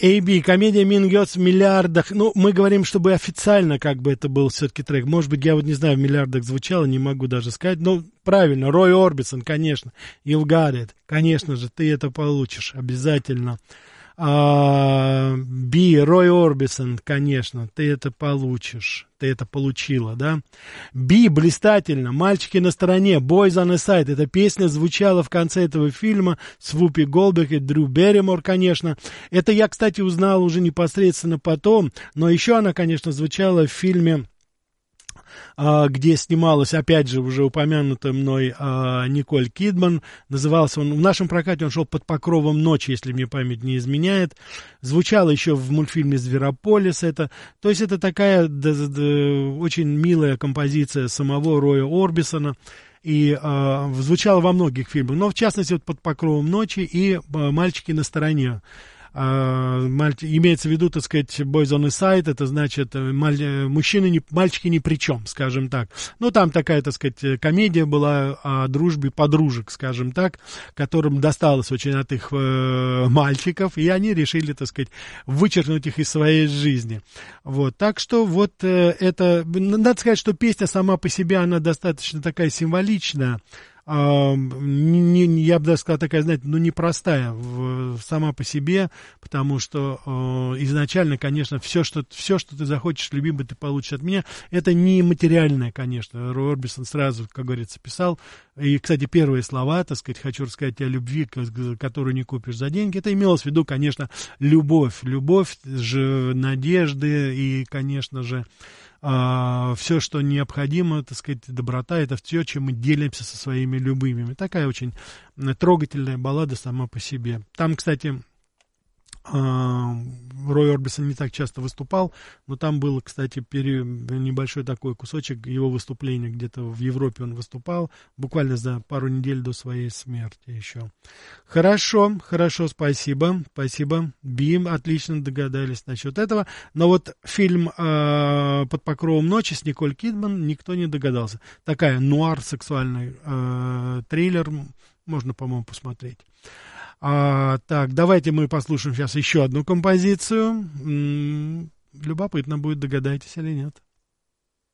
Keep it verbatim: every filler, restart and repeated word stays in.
эй би, комедия Mean Girls в миллиардах. Ну, мы говорим, чтобы официально как бы это был все-таки трек. Может быть, я вот не знаю, в миллиардах звучало, не могу даже сказать. Но правильно, Рой Орбисон, конечно. You got it. Конечно же, ты это получишь обязательно. А, Би, Рой Орбисон, конечно, ты это получишь. Ты это получила, да? Би, блистательно. Мальчики на стороне. Boys on the side. Эта песня звучала в конце этого фильма с Вупи Голдберг и Дрю Берримор, конечно. Это я, кстати, узнал уже непосредственно потом. Но еще она, конечно, звучала в фильме, где снималась, опять же, уже упомянутая мной а, Николь Кидман. Назывался он, в нашем прокате он шел «Под покровом ночи», если мне память не изменяет. Звучало еще в мультфильме «Зверополис». Это, то есть это такая да, да, очень милая композиция самого Роя Орбисона. И а, звучала во многих фильмах. Но, в частности, вот «Под покровом ночи» и а, «Мальчики на стороне». Uh, имеется в виду, так сказать, boys on the side, это значит, маль, мужчины, не, мальчики ни при чем, скажем так. Ну, там такая, так сказать, комедия была о дружбе подружек, скажем так, которым досталось очень от их э, мальчиков, и они решили, так сказать, вычеркнуть их из своей жизни. Вот, так что вот э, это, надо сказать, что песня сама по себе, она достаточно такая символичная. Uh, не, не, я бы даже сказал, такая, знаете, ну, непростая в, сама по себе, потому что uh, изначально, конечно, все что, все, что ты захочешь, любимый, ты получишь от меня, это не материальное, конечно. Рой Орбисон сразу, как говорится, писал, и, кстати, первые слова, так сказать, хочу рассказать о любви, которую не купишь за деньги, это имелось в виду, конечно, любовь, любовь же, надежды и, конечно же, Uh, все, что необходимо, так сказать, доброта, это все, чем мы делимся со своими любимыми. Такая очень трогательная баллада сама по себе. Там, кстати, uh, Рой Орбисон не так часто выступал, но там был, кстати, пере... небольшой такой кусочек его выступления, где-то в Европе он выступал, буквально за пару недель до своей смерти еще. Хорошо, хорошо, спасибо, спасибо. Бим, отлично догадались насчет этого. Но вот фильм э, «Под покровом ночи» с Николь Кидман никто не догадался. Такая нуар-сексуальный э, триллер, можно, по-моему, посмотреть. А, так, давайте мы послушаем сейчас еще одну композицию. М-м, любопытно будет, догадаетесь или нет.